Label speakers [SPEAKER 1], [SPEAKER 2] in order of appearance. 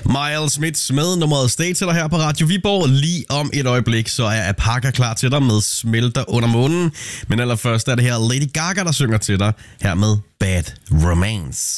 [SPEAKER 1] Miles Smith med nummeret Stay til dig her på Radio Viborg. Lige om et øjeblik, så er Apaka klar til dig med Smelter under månen. Men allerførst er det her Lady Gaga, der synger til dig her med Bad Romance.